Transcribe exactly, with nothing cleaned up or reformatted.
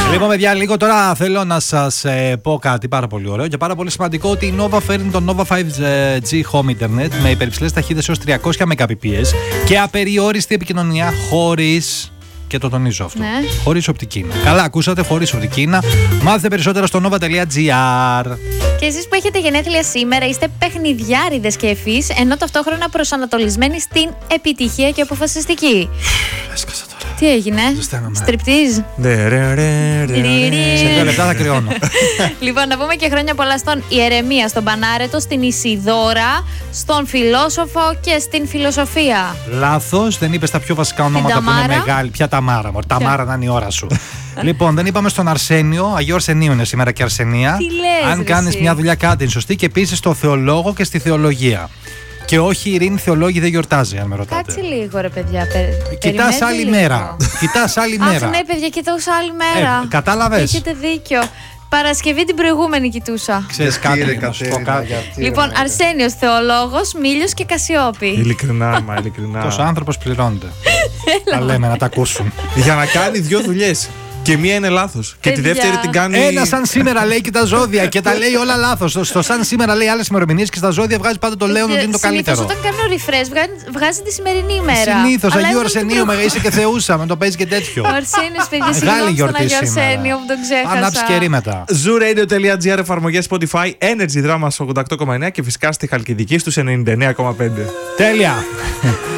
Λοιπόν, παιδιά, λίγο τώρα θέλω να σας ε, πω κάτι πάρα πολύ ωραίο και πάρα πολύ σημαντικό, ότι η Nova φέρνει το Nova φάιβ τζι Home Internet με υπερυψηλές ταχύτητες έως τριακόσια μεγαμπιτ και απεριόριστη επικοινωνία χωρίς. Και το τονίζω αυτό. Ναι. Χωρίς οπτική ίνα. Καλά, ακούσατε, χωρίς οπτική ίνα. Μάθετε περισσότερα στο nova τελεία gr. Και εσείς που έχετε γενέθλια σήμερα είστε παιχνιδιάριδες και ευφύς, ενώ ταυτόχρονα προσανατολισμένοι στην επιτυχία και αποφασιστική. Έσκασα τώρα. Τι έγινε, στριπτίζ. Σε δύο λεπτά θα κρυώνω. Λοιπόν, να πούμε και χρόνια πολλά στον Ιερεμία, στον Πανάρετο, στην Ισιδώρα, στον Φιλόσοφο και στην Φιλοσοφία. Λάθος, δεν είπες τα πιο βασικά ονόματα που είναι μεγάλη. Ποια Ταμάρα, μωρ. Ταμάρα να είναι η ώρα σου. Λοιπόν, δεν είπαμε στον Αρσένιο, Αγίου Αρσενίου είναι σήμερα και Αρσενία. Τι λες, αν κάνεις μια δουλειά, κάτι είναι σωστή. Και επίσης στο θεολόγο και στη θεολογία. Και όχι, η Ειρήνη Θεολόγη δεν γιορτάζει, αν με ρωτάτε. Κάτσε λίγο, ρε παιδιά. Πε... Κοιτάς άλλη λίγο. μέρα. Κοιτάς άλλη μέρα. Αχ, ναι, παιδιά, κοιτούσα άλλη μέρα. Ε, κατάλαβες. Έχετε δίκιο. Παρασκευή την προηγούμενη κοιτούσα. Ξέρεις κάτι, να σου πω κάτι. Λοιπόν, Αρσένιος, Θεολόγος, Μήλιος και Κασιόπη. Ειλικρινά, μα ειλικρινά. Τόσο άνθρωπος πληρώνεται. Τα λέμε να τα ακούσουν. Για να κάνει δύο δουλειές. Και μία είναι λάθος. Και τη δεύτερη την κάνει. Ένα σαν σήμερα λέει και τα ζώδια και τα λέει όλα λάθος. Στο σαν σήμερα λέει άλλες ημερομηνίες και στα ζώδια βγάζει πάντα το λέον ότι είναι το καλύτερο. Όταν κάνω refresh βγάζει τη σημερινή ημέρα. Συνήθως Αγίου Αρσενίου, είσαι και θεούσα, με το παίζει και τέτοιο. Ο Αρσένιος, παιδιά, συγγνώμη στον Αγίου Αρσένιο που τον ξέχασα. Ανάψει κερί μετά. Zooradio τελεία gr, εφαρμογές Spotify, Energy Drama ογδόντα οκτώ κόμμα εννέα και φυσικά στη Χαλκιδική στους ενενήντα εννέα κόμμα πέντε. Τέλεια.